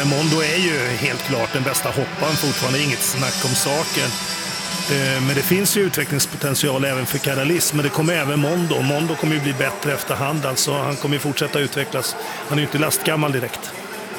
Mondo är ju helt klart den bästa hopparen fortfarande, inget snack om saken. Men det finns ju utvecklingspotential även för Karalis, men det kommer även Mondo. Mondo kommer ju bli bättre efterhand, alltså han kommer ju fortsätta utvecklas. Han är ju inte lastgammal direkt.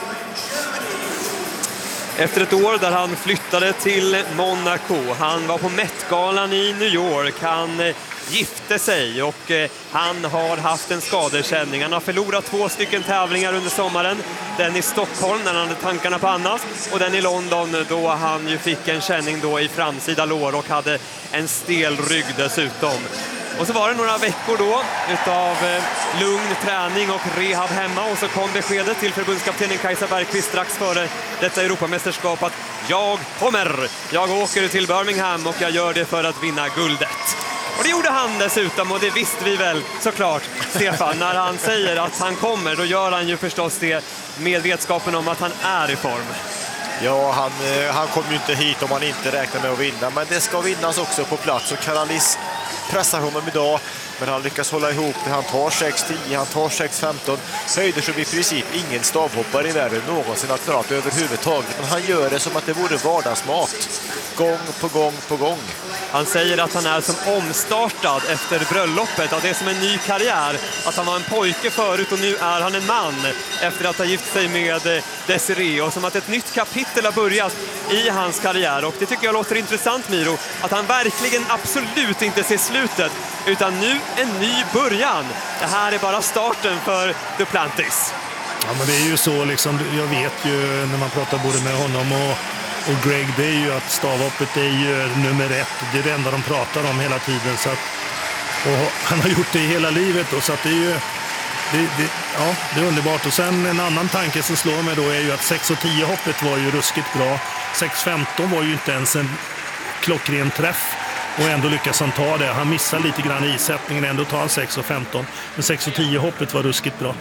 Efter ett år där han flyttade till Monaco, han var på Met-galan i New York, han gifte sig och han har haft en skadekänning. Han har förlorat 2 stycken tävlingar under sommaren. Den i Stockholm när han hade tankarna på annat och den i London då han ju fick en känning då i framsida lår och hade en stel rygg dessutom. Och så var det några veckor då utav lugn träning och rehab hemma och så kom beskedet till förbundskaptenen Kajsa Bergqvist strax före detta Europamästerskap att jag åker till Birmingham och jag gör det för att vinna guldet. Och det gjorde han dessutom och det visste vi väl såklart, Stefan. När han säger att han kommer då gör han ju förstås det med vetskapen om att han är i form. Ja, han kommer ju inte hit om han inte räknar med att vinna, men det ska vinnas också på plats och Karalis pressar honom idag, men han lyckas hålla ihop det. Han tar 6-10, han tar 6-15. Höjder som i princip ingen stavhoppare i världen någonsin att klarat överhuvudtaget. Men han gör det som att det vore vardagsmat. Gång på gång på gång. Han säger att han är som omstartad efter bröllopet, att det är som en ny karriär. Att han var en pojke förut och nu är han en man efter att ha gift sig med Desiree. Och som att ett nytt kapitel har börjat i hans karriär. Och det tycker jag låter intressant, Miro. Att han verkligen absolut inte ser slutet, utan nu en ny början. Det här är bara starten för Duplantis. Ja, men det är ju så liksom, jag vet ju när man pratar både med honom och Greg, det är ju att stavhoppet är ju nummer 1. Det är det enda de pratar om hela tiden. Så att, och han har gjort det hela livet då, så att det är ju det är underbart. Och sen en annan tanke som slår mig då är ju att 6 och 10 hoppet var ju ruskigt bra. 6-15 var ju inte ens en klockren träff. Och ändå lyckas han ta det. Han missar lite grann i isättningen, ändå tar han 6 och 15. Men 6 och 10 hoppet var ruskigt bra.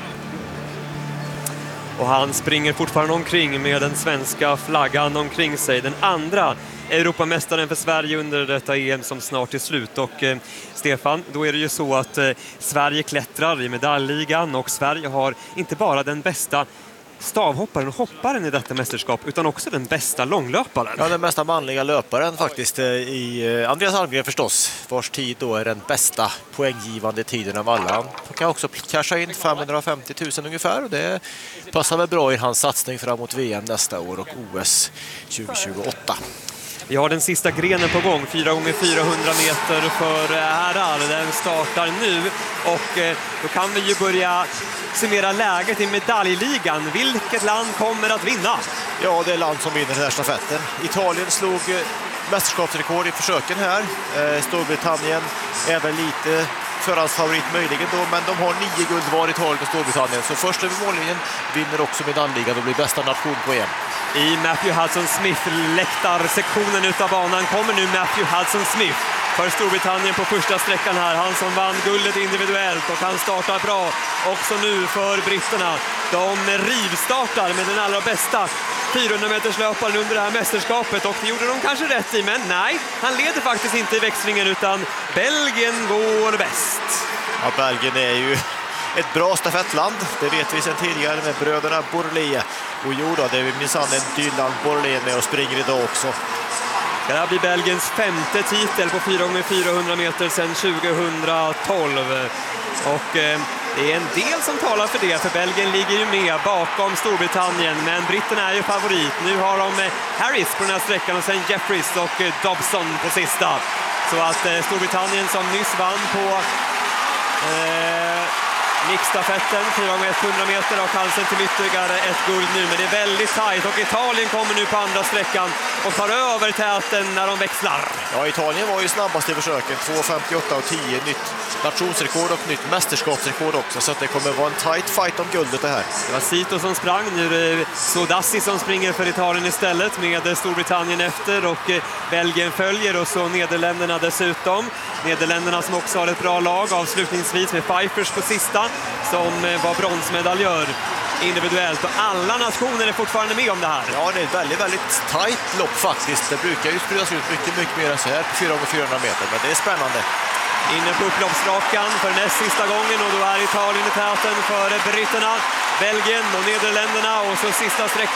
Och han springer fortfarande omkring med den svenska flaggan omkring sig. Den andra Europamästaren för Sverige under detta EM som snart är slut. Och Stefan, då är det ju så att Sverige klättrar i medaljligan och Sverige har inte bara den bästa stavhopparen och hopparen i detta mästerskap utan också den bästa långlöparen. Ja, den bästa manliga löparen faktiskt i Andreas Almgren förstås, vars tid då är den bästa poänggivande tiden av alla. Han kan också casha in 550 000 ungefär och det passar väl bra i hans satsning framåt VM nästa år och OS 2028. Vi har den sista grenen på gång, 4x400 meter för herrar. Den startar nu och då kan vi ju börja summera läget i medaljligan. Vilket land kommer att vinna? Ja, det är land som vinner den här stafetten. Italien slog mästerskapsrekord i försöken här. Storbritannien är väl lite förhandsfavorit möjligen då, men de har 9 guld var i Italien och Storbritannien. Så först över mållinjen vinner också medaljligan och blir bästa nation på EM. I Matthew Hudson-Smith läktarsektionen utav banan kommer nu Matthew Hudson-Smith för Storbritannien på första sträckan här. Han som vann guldet individuellt och han startar bra också nu för britterna. De rivstartar med den allra bästa 400-meterslöparen under det här mästerskapet och det gjorde de kanske rätt i, men nej, han leder faktiskt inte i växlingen utan Belgien går bäst. Ja, Belgien är ju ett bra stafettland, det vet vi sedan tidigare med bröderna Bourlet. Och jo då, det är minsann en Dylan Bourlet med och springer idag också. Det här blir Belgiens 5:e titel på 4x400 meter sedan 2012. Och det är en del som talar för det, för Belgien ligger ju med bakom Storbritannien, men britterna är ju favorit. Nu har de Harris på den här sträckan och sen Jeffries och Dobson på sista. Så att Storbritannien som nyss vann på mixstafetten 4x100 meter och chansen till ytterligare ett guld nu, men det är väldigt tajt och Italien kommer nu på andra sträckan och tar över täten när de växlar. Ja, Italien var ju snabbast i försöken, 2.58 och 10, nytt nationsrekord och nytt mästerskapsrekord också, så att det kommer vara en tight fight om guldet det här. Det var Sito som sprang, nu är det Sodassi som springer för Italien istället med Storbritannien efter och Belgien följer och så Nederländerna dessutom. Nederländerna som också har ett bra lag avslutningsvis med Pfeiffers på sista som var bronsmedaljör individuellt och alla nationer är fortfarande med om det här. Ja, det är ett väldigt, väldigt tajt lopp faktiskt. Det brukar ju spridas ut mycket mer än så här på 4x400 meter, men det är spännande. Inne på upploppsrakan för näst sista gången och då är Italien i täten för britterna, Belgien och Nederländerna och så sista sträckan